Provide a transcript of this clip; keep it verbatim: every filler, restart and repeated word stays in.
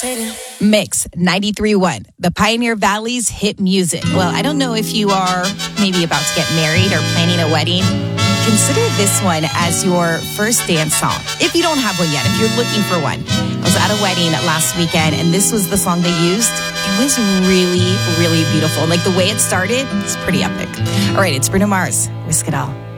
Mix ninety-three point one, the Pioneer Valley's hit music. Well, I don't know if you are maybe about to get married or planning a wedding. Consider this one as your first dance song. If you don't have one yet, if you're looking for one. I was at a wedding last weekend, and this was the song they used. It was really, really beautiful. Like the way it started, it's pretty epic. All right, it's Bruno Mars. Risk It All.